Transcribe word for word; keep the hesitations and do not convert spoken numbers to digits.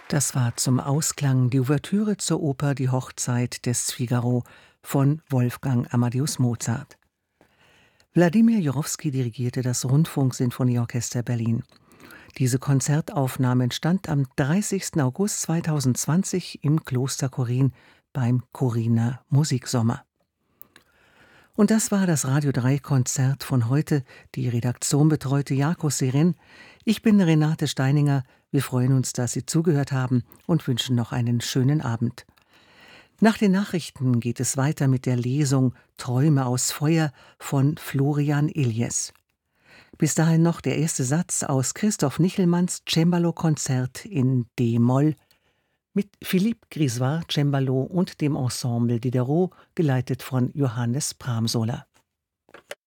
Das war zum Ausklang die Ouvertüre zur Oper Die Hochzeit des Figaro von Wolfgang Amadeus Mozart. Wladimir Jurowski dirigierte das Rundfunksinfonieorchester Berlin. Diese Konzertaufnahme entstand am dreißigsten August zweitausendzwanzig im Kloster Chorin beim Choriner Musiksommer. Und das war das Radio drei Konzert von heute. Die Redaktion betreute Jakob Seren. Ich bin Renate Steininger. Wir freuen uns, dass Sie zugehört haben und wünschen noch einen schönen Abend. Nach den Nachrichten geht es weiter mit der Lesung Träume aus Feuer von Florian Illies. Bis dahin noch der erste Satz aus Christoph Nichelmanns Cembalo-Konzert in D-Moll mit Philippe Grissoire Cembalo und dem Ensemble Diderot, geleitet von Johannes Pramsola.